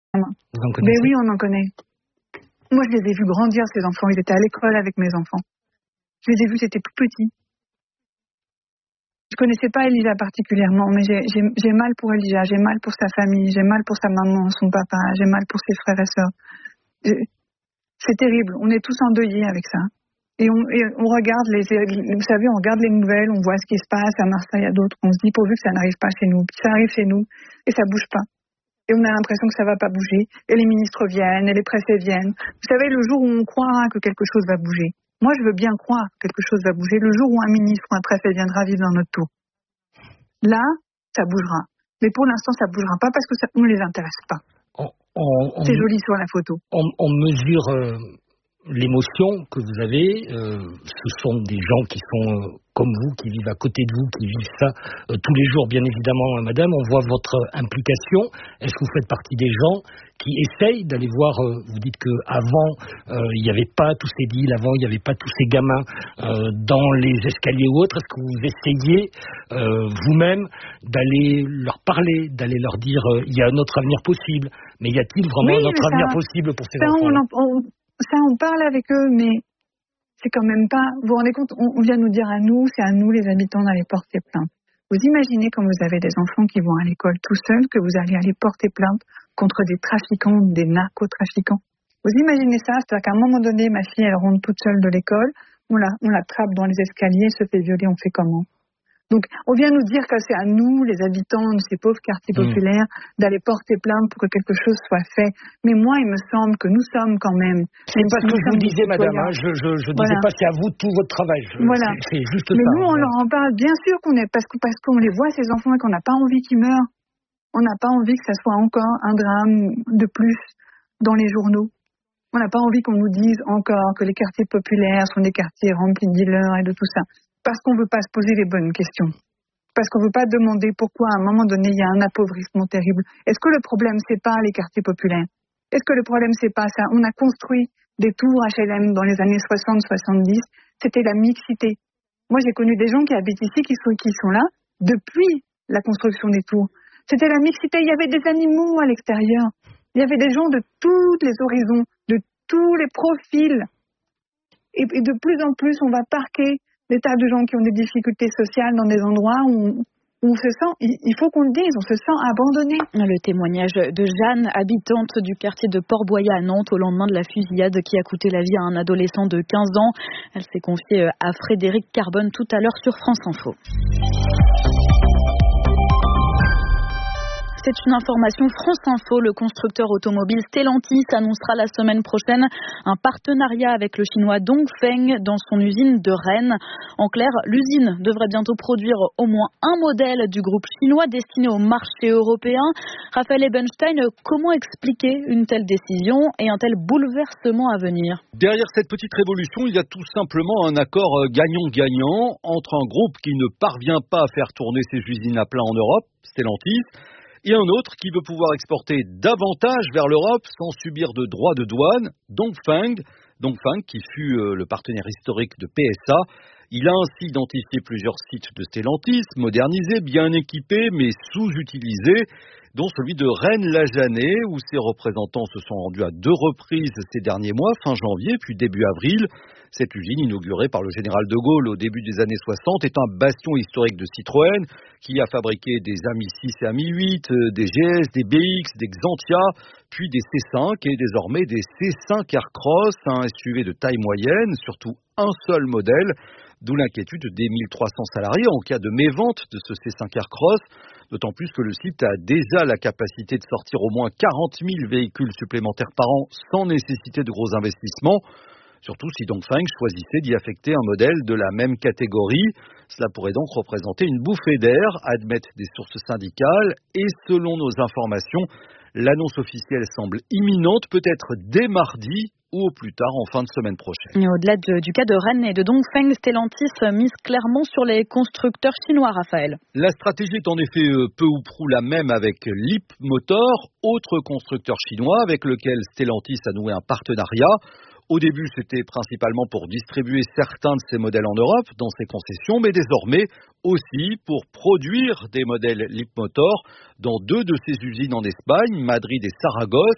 Vous en Mais connaissez? oui, on en connaît. Moi, je les ai vus grandir, ces enfants. Ils étaient à l'école avec mes enfants. Je les ai vus, c'était tout petits. Je connaissais pas Elijah particulièrement, mais j'ai mal pour Elijah, j'ai mal pour sa famille, j'ai mal pour sa maman, son papa, j'ai mal pour ses frères et sœurs. C'est terrible. On est tous endeuillés avec ça. Et on regarde vous savez, on regarde les nouvelles, on voit ce qui se passe à Marseille, à d'autres. On se dit pourvu que ça n'arrive pas chez nous. Puis ça arrive chez nous et ça bouge pas. Et on a l'impression que ça va pas bouger. Et les ministres viennent, et les préfets viennent. Vous savez, le jour où on croira que quelque chose va bouger. Moi, je veux bien croire que quelque chose va bouger. Le jour où un ministre ou un préfet viendra vivre dans notre tour. Là, ça bougera. Mais pour l'instant, ça bougera pas parce que ça ne les intéresse pas. C'est joli sur la photo. On mesure l'émotion que vous avez. Ce sont des gens qui sont comme vous, qui vivent à côté de vous, qui vivent ça tous les jours, bien évidemment, madame. On voit votre implication. Est-ce que vous faites partie des gens qui essayent d'aller voir, vous dites qu'avant, il n'y avait pas tous ces deals, avant, il n'y avait pas tous ces gamins dans les escaliers ou autres. Est-ce que vous essayez vous-même d'aller leur parler, d'aller leur dire il y a un autre avenir possible, mais y a-t-il vraiment un autre avenir possible pour ces enfants? Ça, on parle avec eux, mais c'est quand même pas... Vous vous rendez compte, on vient nous dire à nous, c'est à nous les habitants d'aller porter plainte. Vous imaginez quand vous avez des enfants qui vont à l'école tout seuls, que vous allez aller porter plainte contre des trafiquants, des narcotrafiquants. Vous imaginez ça, c'est-à-dire qu'à un moment donné, ma fille, elle rentre toute seule de l'école, on la trappe dans les escaliers, elle se fait violer, on fait comment? Donc, on vient nous dire que c'est à nous, les habitants de ces pauvres quartiers populaires, d'aller porter plainte pour que quelque chose soit fait. Mais moi, il me semble que nous sommes quand même... C'est pas ce que je vous disais, madame. Je disais pas c'est à vous tout votre travail. Voilà. C'est juste mais ça. Nous, on leur en parle. Bien sûr qu'on est... Parce qu'on les voit, ces enfants, et qu'on n'a pas envie qu'ils meurent. On n'a pas envie que ça soit encore un drame de plus dans les journaux. On n'a pas envie qu'on nous dise encore que les quartiers populaires sont des quartiers remplis de dealers et de tout ça. Parce qu'on ne veut pas se poser les bonnes questions. Parce qu'on ne veut pas demander pourquoi, à un moment donné, il y a un appauvrissement terrible. Est-ce que le problème, c'est pas les quartiers populaires? Est-ce que le problème, c'est pas ça? On a construit des tours HLM dans les années 60-70. C'était la mixité. Moi, j'ai connu des gens qui habitent ici, qui sont là, depuis la construction des tours. C'était la mixité. Il y avait des animaux à l'extérieur. Il y avait des gens de tous les horizons, de tous les profils. Et de plus en plus, on va parquer des tas de gens qui ont des difficultés sociales dans des endroits où on se sent, il faut qu'on le dise, on se sent abandonné. Le témoignage de Jeanne, habitante du quartier de Port-Boyat à Nantes, au lendemain de la fusillade qui a coûté la vie à un adolescent de 15 ans. Elle s'est confiée à Frédéric Carbone tout à l'heure sur France Info. C'est une information France Info. Le constructeur automobile Stellantis annoncera la semaine prochaine un partenariat avec le chinois Dongfeng dans son usine de Rennes. En clair, l'usine devrait bientôt produire au moins un modèle du groupe chinois destiné au marché européen. Raphaël Ebenstein, comment expliquer une telle décision et un tel bouleversement à venir? Derrière cette petite révolution, il y a tout simplement un accord gagnant-gagnant entre un groupe qui ne parvient pas à faire tourner ses usines à plein en Europe, Stellantis, et un autre qui veut pouvoir exporter davantage vers l'Europe sans subir de droits de douane, Dongfeng qui fut le partenaire historique de PSA. Il a ainsi identifié plusieurs sites de Stellantis, modernisés, bien équipés, mais sous-utilisés, dont celui de Rennes-la-Janée, où ses représentants se sont rendus à 2 reprises ces derniers mois, fin janvier puis début avril. Cette usine, inaugurée par le général de Gaulle au début des années 60, est un bastion historique de Citroën, qui a fabriqué des Ami 6 et Ami 8, des GS, des BX, des Xantia, puis des C5 et désormais des C5 Aircross, un SUV de taille moyenne, surtout un seul modèle, d'où l'inquiétude des 1300 salariés en cas de mévente de ce C5 Aircross, d'autant plus que le site a déjà la capacité de sortir au moins 40 000 véhicules supplémentaires par an sans nécessiter de gros investissements. Surtout si Dongfeng choisissait d'y affecter un modèle de la même catégorie. Cela pourrait donc représenter une bouffée d'air, admettent des sources syndicales. Et selon nos informations, l'annonce officielle semble imminente, peut-être dès mardi ou au plus tard en fin de semaine prochaine. Et au-delà du cas de Rennes et de Dongfeng, Stellantis mise clairement sur les constructeurs chinois, Raphaël. La stratégie est en effet peu ou prou la même avec Leapmotor, autre constructeur chinois avec lequel Stellantis a noué un partenariat. Au début, c'était principalement pour distribuer certains de ces modèles en Europe, dans ses concessions, mais désormais aussi pour produire des modèles Leapmotor dans 2 de ses usines en Espagne, Madrid et Saragosse.